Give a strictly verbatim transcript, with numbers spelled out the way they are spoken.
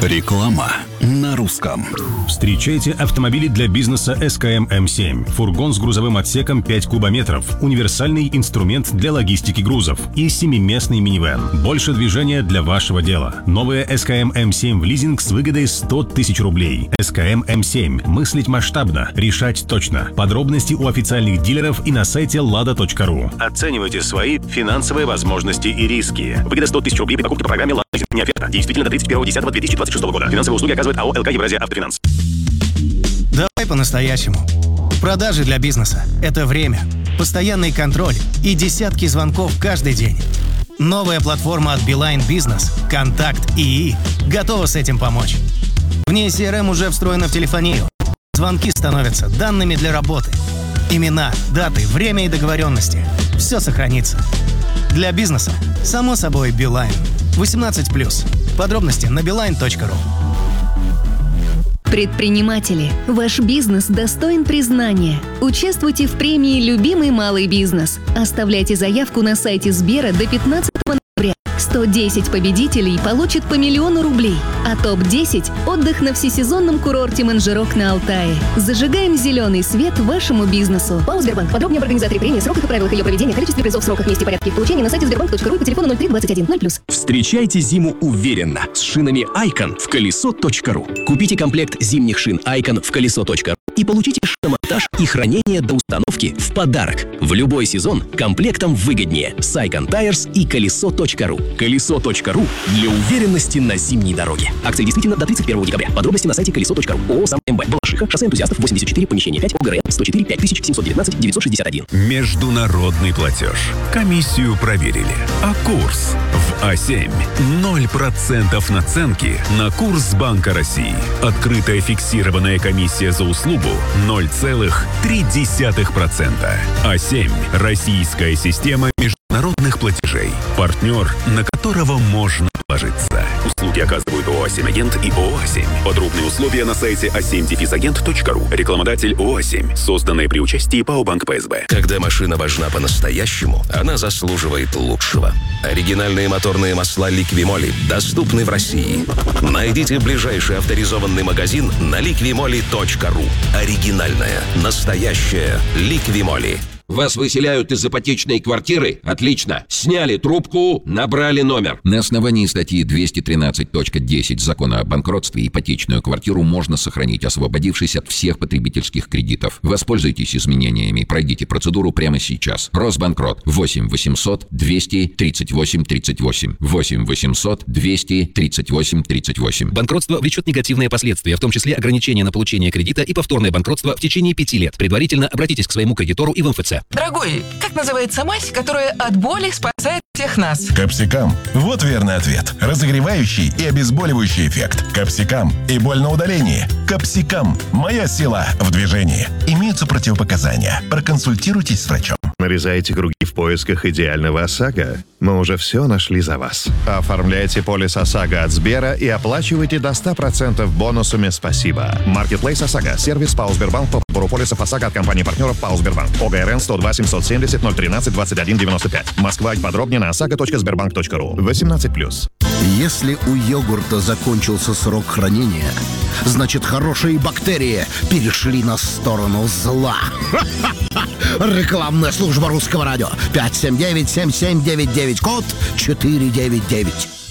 Реклама на русском. Встречайте автомобили для бизнеса эс ка эм эм семь. Фургон с грузовым отсеком пять кубометров, универсальный инструмент для логистики грузов и семиместный минивэн. Больше движения для вашего дела. Новая эс ка эм эм семь в лизинг с выгодой сто тысяч рублей. эс ка эм эм семь. Мыслить масштабно, решать точно. Подробности у официальных дилеров и на сайте лада точка ру. Оценивайте свои финансовые возможности и риски. Выгода сто тысяч рублей при покупке по программе «Лада Лизинг». Не оферта. Действительно до тридцать первого декабря две тысячи двадцать шестого года. Финансовые услуги оказывает АО эл ка Евразия Автофинанс. Давай по-настоящему. Продажи для бизнеса – это время, постоянный контроль и десятки звонков каждый день. Новая платформа от Beeline Business «Контакт ИИ» готова с этим помочь. В ней си эр эм уже встроена в телефонию. Звонки становятся данными для работы. Имена, даты, время и договоренности – все сохранится. Для бизнеса – само собой Beeline. восемнадцать плюс. Подробности на билайн точка ру. Предприниматели, ваш бизнес достоин признания. Участвуйте в премии «Любимый малый бизнес». Оставляйте заявку на сайте Сбера до пятнадцатого ноября. сто десять победителей получат по миллиону рублей, а топ десять – отдых на всесезонном курорте Манжирок на Алтае. Зажигаем зеленый свет вашему бизнесу. ПАО «Сбербанк». Подробнее об организаторе премии, сроках и правилах ее проведения, количестве призов, сроках, месте и порядке их получения на сайте сбербанк точка ру и по телефону ноль три двадцать один ноль плюс. Встречайте зиму уверенно с шинами Айкон в колесо точка ру. Купите комплект зимних шин Айкон в колесо точка ру и получите шиномонтаж и хранение до установки в подарок. В любой сезон комплектом выгоднее с Айкон Tires и колесо точка ру. колесо точка ру для уверенности на зимней дороге. Акция действительно до тридцать первого декабря. Подробности на сайте колесо точка ру. ООО «Сам МБ». Балашиха, шоссе энтузиастов, восемьдесят четыре, помещение пять, ОГРН, сто четыре пять тысяч семьсот девятнадцать девятьсот шестьдесят один. Международный платеж. Комиссию проверили. А курс в А семь. ноль процентов наценки на курс Банка России. Открытая фиксированная комиссия за услугу ноль целых три десятых процента. А семь. Российская система международных платежей. Партнер, на которого можно положиться. Услуги оказывают ООО «А семь Агент» и ООО «А семь». Подробные условия на сайте а семь агент точка ру. Рекламодатель ООО «А семь». Созданные при участии ПАО «Банк Пэ Эс Бэ». Когда машина важна по-настоящему, она заслуживает лучшего. Оригинальные моторные масла «Ликвимоли» доступны в России. Найдите ближайший авторизованный магазин на ликвимоли точка ру. Оригинальная, настоящая «Ликвимоли». Вас выселяют из ипотечной квартиры? Отлично. Сняли трубку, набрали номер. На основании статьи двести тринадцать точка десять Закона о банкротстве ипотечную квартиру можно сохранить, освободившись от всех потребительских кредитов. Воспользуйтесь изменениями. Пройдите процедуру прямо сейчас. Росбанкрот. восемь восемьсот двести тридцать восемь тридцать восемь. восемь восемьсот двести тридцать восемь тридцать восемь. Банкротство влечет негативные последствия, в том числе ограничение на получение кредита и повторное банкротство в течение пяти лет. Предварительно обратитесь к своему кредитору и в эм эф цэ. Дорогой, как называется мазь, которая от боли спасает всех нас? Капсикам. Вот верный ответ. Разогревающий и обезболивающий эффект. Капсикам. И боль на удалении. Капсикам. Моя сила в движении. Имеются противопоказания. Проконсультируйтесь с врачом. Нарезаете круги в поисках идеального ОСАГО? Мы уже все нашли за вас. Оформляйте полис ОСАГО от Сбера и оплачивайте до ста процентов бонусами «Спасибо». Маркетплейс ОСАГО. Сервис ПАО «Сбербанк» по подбору полисов ОСАГО от компании-партнеров ПАО «Сбербанк». ОГРН сто два семьсот семьдесят ноль тринадцать двадцать один девяносто пять. Москва. Подробнее на осаго точка сбербанк точка ру. восемнадцать плюс. Если у йогурта закончился срок хранения, значит, хорошие бактерии перешли на сторону зла. Рекламная служба Русского радио. пять семь девять семь семь девять девять, код четыре девять девять.